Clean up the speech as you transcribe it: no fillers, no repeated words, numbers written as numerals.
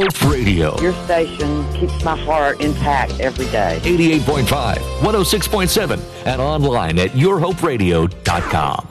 Hope Radio. Your station keeps my heart intact every day. 88.5, 106.7, and online at yourhoperadio.com.